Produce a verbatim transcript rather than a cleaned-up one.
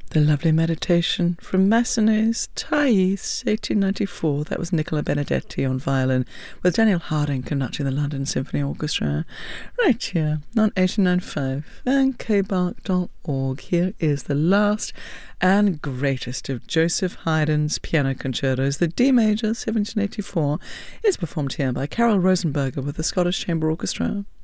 The lovely meditation from Massenet's Thais, eighteen ninety-four. That was Nicola Benedetti on violin, with Daniel Harding conducting the London Symphony Orchestra. Right here on eighty-nine point five and k bark dot org. Here is the last and greatest of Joseph Haydn's piano concertos. The D major, seventeen eighty-four, is performed here by Carol Rosenberger with the Scottish Chamber Orchestra.